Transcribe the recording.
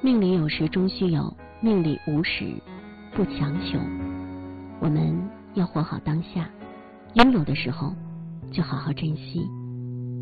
命里有时终须有，命里无时不强求。我们要活好当下，拥有的时候就好好珍惜。